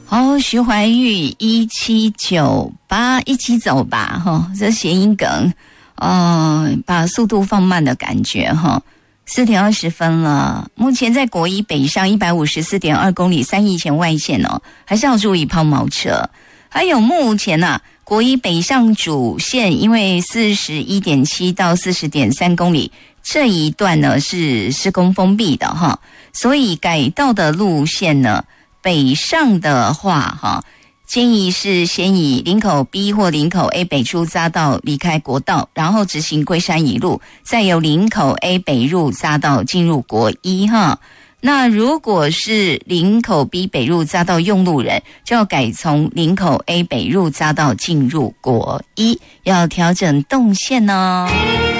好，徐怀钰1798一起走吧哈，这谐音梗把速度放慢的感觉哈。4点20分了，目前在国一北上154.2公里3义前外线哦，还是要注意抛锚车。还有目前国一北上主线因为41.7到40.3公里这一段呢是施工封闭的哈，所以改道的路线呢北上的话建议是先以林口 B 或林口 A 北出匝道离开国道，然后直行龟山一路，再由林口 A 北入匝道进入国一哈。那如果是林口 B 北入匝道用路人，就要改从林口 A 北入匝道进入国一，要调整动线哦。